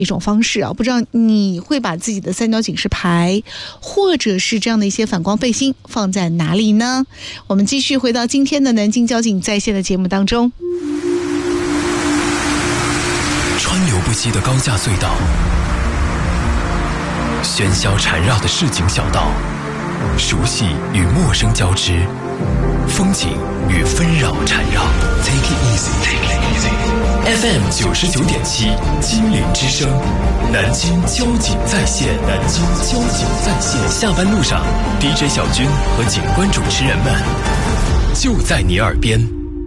一种方式啊，不知道你会把自己的三角警示牌或者是这样的一些反光背心放在哪里呢？我们继续回到今天的南京交警在线的节目当中。 川流不息的高架隧道，喧嚣缠绕的市井小道，熟悉与陌生交织，风景与纷扰缠绕。 Take it easy，FM 99.7金陵之声，南京交警在线，南京交警在线。下班路上 ，DJ 小军和警官主持人们就在你耳边。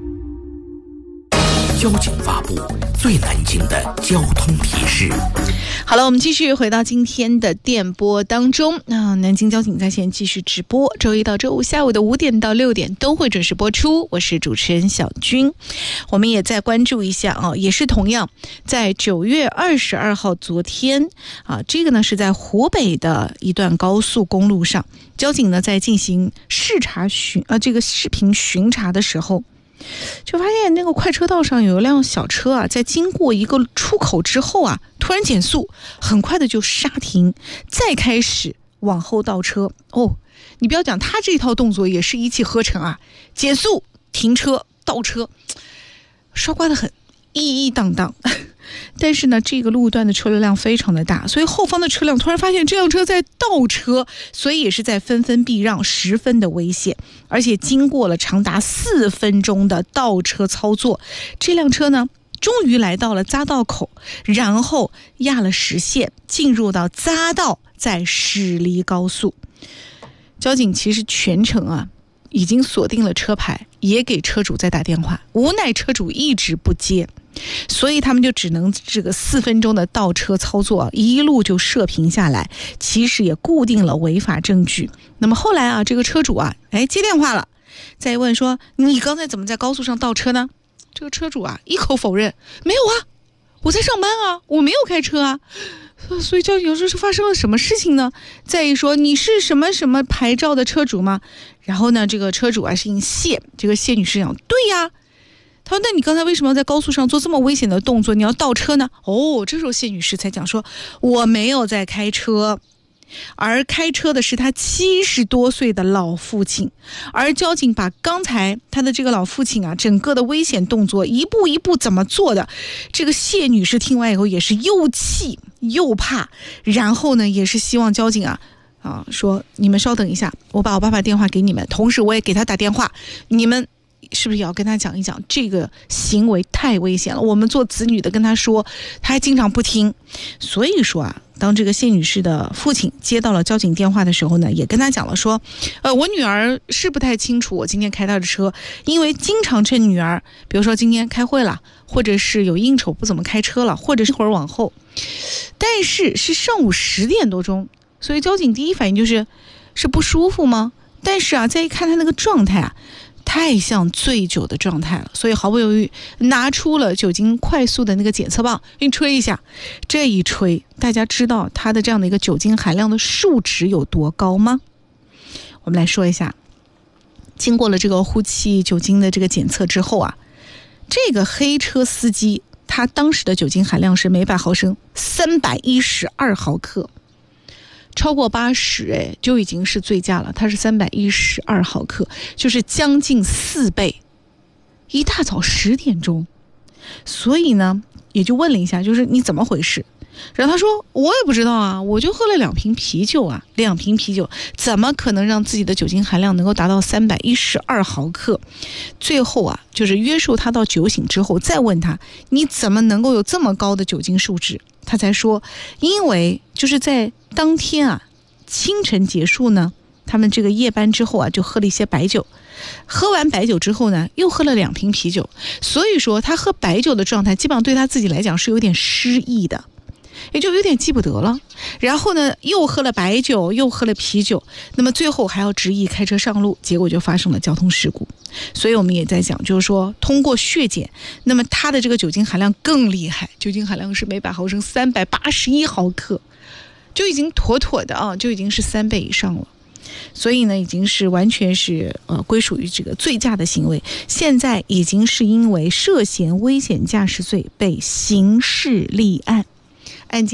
交警发布最南京的交通提示。 好了，我们继续回到今天的电波当中。南京交警在线继续直播，周一到周五下午的5点到6点都会准时播出。我是主持人小军。我们也再关注一下也是同样在9月22号昨天这个呢是在湖北的一段高速公路上，交警呢在进行视频巡查的时候，就发现那个快车道上有一辆小车在经过一个出口之后突然减速，很快的就刹停，再开始往后倒车。你不要讲，他这套动作也是一气呵成减速、停车、倒车，刷瓜的很，一荡荡。但是呢，这个路段的车流量非常的大，所以后方的车辆突然发现这辆车在倒车，所以也是在纷纷避让，十分的危险。而且经过了长达4分钟的倒车操作，这辆车呢终于来到了匝道口，然后压了实线，进入到匝道，再驶离高速。交警其实全程已经锁定了车牌，也给车主在打电话，无奈车主一直不接，所以他们就只能这个4分钟的倒车操作一路就射频下来，其实也固定了违法证据。那么后来这个车主接电话了，再问说你刚才怎么在高速上倒车呢？这个车主一口否认，没有我在上班我没有开车所以交警说是发生了什么事情呢？再一说你是什么什么牌照的车主吗？然后呢，这个车主姓谢，这个谢女士讲对呀。他说那你刚才为什么要在高速上做这么危险的动作，你要倒车呢？这时候谢女士才讲说我没有在开车，而开车的是他70多岁的老父亲，而交警把刚才他的这个老父亲整个的危险动作一步一步怎么做的，这个谢女士听完以后也是又气又怕，然后呢也是希望交警说你们稍等一下，我把我爸爸电话给你们，同时我也给他打电话，你们是不是也要跟他讲一讲，这个行为太危险了，我们做子女的跟他说，他还经常不听。所以说当这个谢女士的父亲接到了交警电话的时候呢，也跟他讲了说我女儿是不太清楚我今天开她的车，因为经常趁女儿比如说今天开会了，或者是有应酬不怎么开车了，或者是一会儿往后，但是是上午10点多钟，所以交警第一反应就是不舒服吗？但是再一看他那个状态太像醉酒的状态了，所以毫不犹豫拿出了酒精快速的那个检测棒，给你吹一下。这一吹，大家知道它的这样的一个酒精含量的数值有多高吗？我们来说一下，经过了这个呼气酒精的这个检测之后这个黑车司机他当时的酒精含量是每100毫升312毫克。超过80就已经是醉驾了，它是312毫克，就是将近4倍。一大早10点钟，所以呢也就问了一下，就是你怎么回事？然后他说我也不知道我就喝了2瓶啤酒2瓶啤酒怎么可能让自己的酒精含量能够达到312毫克？最后就是约束他到酒醒之后，再问他你怎么能够有这么高的酒精数值？他才说因为就是在当天清晨结束呢，他们这个夜班之后就喝了一些白酒，喝完白酒之后呢又喝了2瓶啤酒，所以说他喝白酒的状态基本上对他自己来讲是有点失忆的，也就有点记不得了。然后呢又喝了白酒又喝了啤酒，那么最后还要执意开车上路，结果就发生了交通事故。所以我们也在讲，就是说通过血检，那么它的这个酒精含量更厉害，酒精含量是每100毫升381毫克，就已经妥妥的就已经是3倍以上了。所以呢已经是完全是归属于这个醉驾的行为，现在已经是因为涉嫌危险驾驶罪被刑事立案。 案件